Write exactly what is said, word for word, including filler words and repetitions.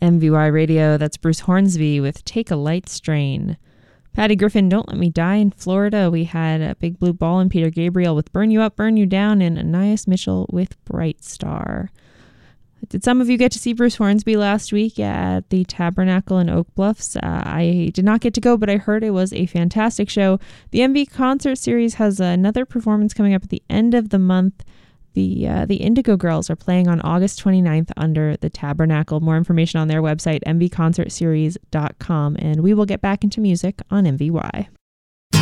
M V Y Radio, that's Bruce Hornsby with Take a Light Strain. Patty Griffin, Don't Let Me Die in Florida. We had a Big Blue Ball and Peter Gabriel with Burn You Up, Burn You Down, and Anais Mitchell with Bright Star. Did some of you get to see Bruce Hornsby last week at the Tabernacle in Oak Bluffs? Uh, I did not get to go, but I heard it was a fantastic show. The M V Concert Series has another performance coming up at the end of the month. The uh, the Indigo Girls are playing on August twenty-ninth under the Tabernacle. More information on their website, m v concert series dot com. And we will get back into music on M V Y.